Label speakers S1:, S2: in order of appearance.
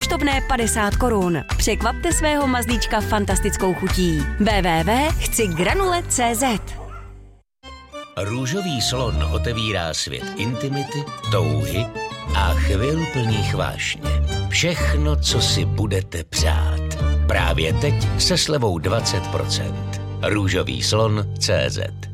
S1: poštovné 50 korun. Překvapte svého mazlíčka fantastickou chutí. www.chcigranule.cz.
S2: Růžový slon otevírá svět intimity, touhy a chvil plných vášně. Všechno, co si budete přát. Právě teď se slevou 20%. Růžový slon.cz